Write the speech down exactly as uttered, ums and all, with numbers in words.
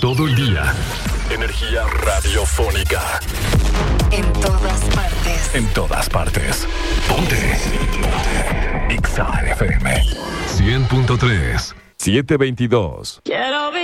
todo el día. Energía radiofónica. En todas partes. En todas partes. Ponte. Ponte. Ixa F M. cien punto tres. siete veintidós. Quiero